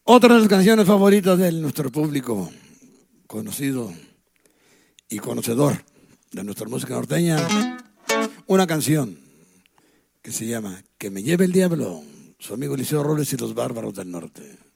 Otra de las canciones favoritas de nuestro público conocido y conocedor de nuestra música norteña, una canción que se llama Que me lleve el diablo, su amigo Eliseo Robles y los Bárbaros del Norte.